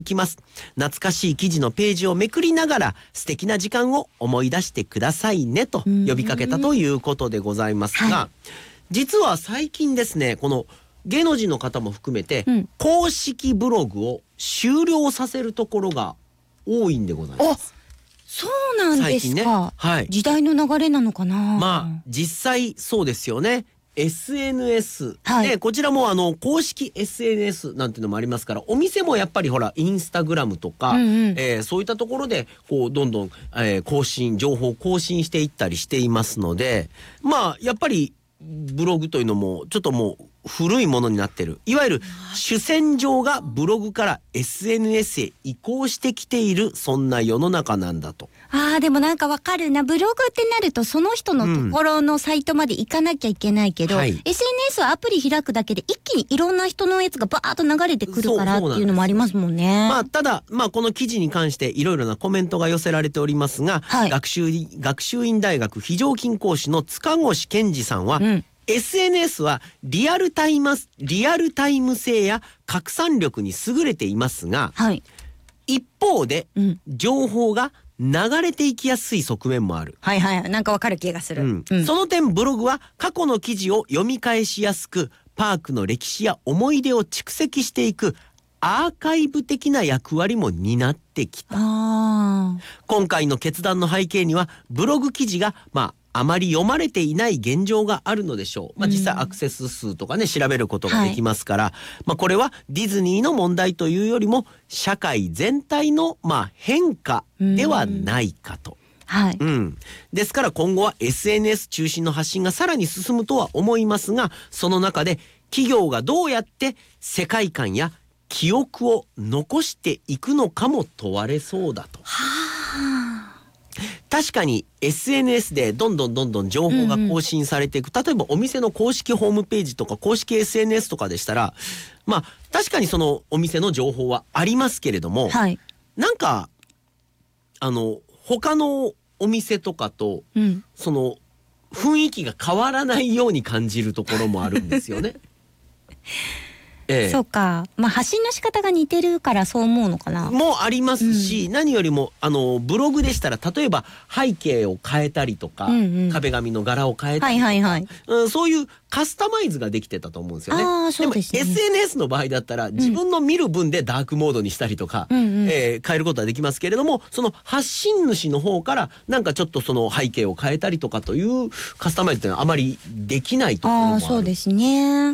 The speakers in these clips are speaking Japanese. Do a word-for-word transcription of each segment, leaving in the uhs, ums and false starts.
きます。懐かしい記事のページをめくりながら素敵な時間を思い出してくださいねと呼びかけたということでございますが、はい、実は最近ですね、この芸能人の方も含めて、うん、公式ブログを終了させるところが多いんでございます。 そうなんですか。最近ね、 はい、 時代の流れなのかな。 まあ実際そうですよね。エスエヌエス、 はい、 でこちらもあの公式 エスエヌエス なんていうのもありますから、お店もやっぱりほらインスタグラムとか、うんうん、えー、そういったところでこうどんどん、えー、更新情報を更新していったりしていますので、まあやっぱりブログというのもちょっともう古いものになってる、いわゆる主戦場がブログから エスエヌエス へ移行してきている、そんな世の中なんだと。 あーでもなんかわかるな。ブログってなるとその人のところのサイトまで行かなきゃいけないけど、うん、はい、エスエヌエス はアプリ開くだけで一気にいろんな人のやつがバーッと流れてくるからっていうのもありますもんね。 まあただまあこの記事に関していろいろなコメントが寄せられておりますが、はい、学習学習院大学非常勤講師の塚越健二さんは、うん、エスエヌエス はリアルタイム、リアルタイム性や拡散力に優れていますが、はい、一方で、うん、情報が流れていきやすい側面もある。 はいはい、なんかわかる気がする、 うんうん、その点ブログは過去の記事を読み返しやすく、パークの歴史や思い出を蓄積していくアーカイブ的な役割も担ってきた。あ、今回の決断の背景にはブログ記事がまああまり読まれていない現状があるのでしょう。まあ、実際アクセス数とかね、調べることができますから、はい、まあこれはディズニーの問題というよりも社会全体のまあ変化ではないかと。 はい、 うん、ですから今後は エスエヌエス 中心の発信がさらに進むとは思いますが、その中で企業がどうやって世界観や記憶を残していくのかも問われそうだと。 はあ、 確かに エスエヌエス でどんどんどんどん情報が更新されていく、うんうん、例えばお店の公式ホームページとか公式 エスエヌエス とかでしたら、まあ確かにそのお店の情報はありますけれども、はい、なんかあの他のお店とかと、うん、その雰囲気が変わらないように感じるところもあるんですよね。ええ、 そうか、まあ発信の仕方が似てるからそう思うのかな。 もありますし、うん、何よりもあのブログでしたら例えば背景を変えたりとか、うんうん、壁紙の柄を変えたりとか、はいはいはい、うん、そういうカスタマイズができてたと思うんですよね。 あ、そうですね。 でも エスエヌエス の場合だったら自分の見る分でダークモードにしたりとか、うんうん、えー、変えることはできますけれども、その発信主の方からなんかちょっとその背景を変えたりとかというカスタマイズっていうのはあまりできないところもある。 あ、そうですね。 うん、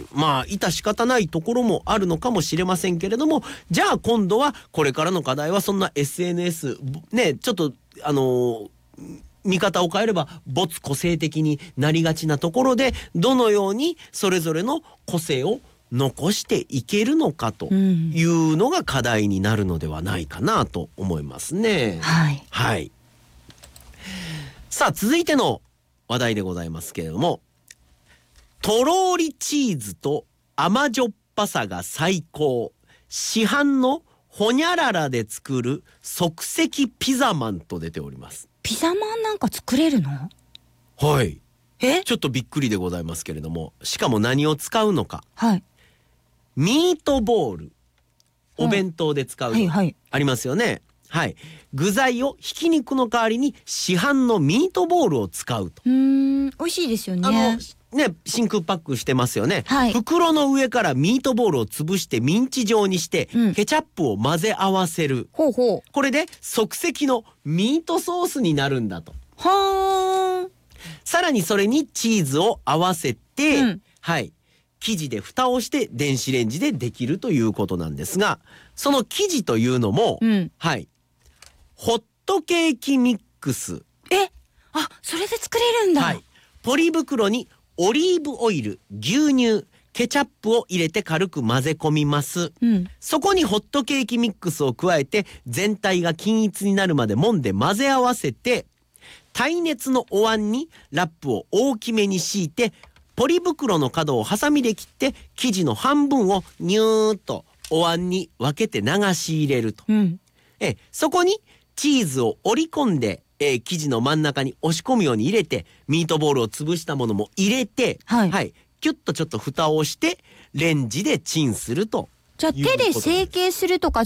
まあ致し方ないところもあるのかもしれませんけれども、じゃあ今度はこれからの課題はそんな エスエヌエス ね、ちょっとあのー見方を変えれば没個性的になりがちなところで、どのようにそれぞれの個性を残していけるのかというのが課題になるのではないかなと思いますね。 はい、 はい、さあ続いての話題でございますけれども、とろーりチーズと甘じょっぱさが最高、市販のほにゃららで作る即席ピザマンと出ております。 ピザマンなんか作れるの？ はい。 え？ ちょっとびっくりでございますけれども、しかも何を使うのか。 はい。 ミートボール、お弁当で使う、はいはい、ありますよね。はい。具材をひき肉の代わりに市販のミートボールを使うと。 うーん、美味しいですよね。 あのね、真空パックしてますよね、 はい、 袋の上からミートボールを潰してミンチ状にして、うん、ケチャップを混ぜ合わせる。 ほうほう。 これで即席のミートソースになるんだと。 はー。 さらにそれにチーズを合わせて、うん、はい、生地で蓋をして電子レンジでできるということなんですが、その生地というのも、うん、はい、ホットケーキミックス。 え、あ、それで作れるんだ。 はい、ポリ袋にオリーブオイル、牛乳、ケチャップを入れて軽く混ぜ込みます、うん、そこにホットケーキミックスを加えて全体が均一になるまで揉んで混ぜ合わせて、耐熱のお椀にラップを大きめに敷いて、ポリ袋の角をハサミで切って生地の半分をニューッとお椀に分けて流し入れると、うん、えそこにチーズを折り込んで、えー、生地の真ん中に押し込むように入れて、ミートボールを潰したものも入れて、はい、はい、キュッとちょっと蓋をしてレンジでチンするとじゃあ手で成形するとか